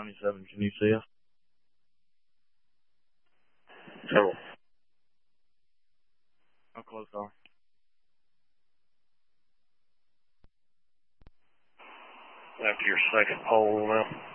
97, can you see us? Cool. How close are After your second pole now.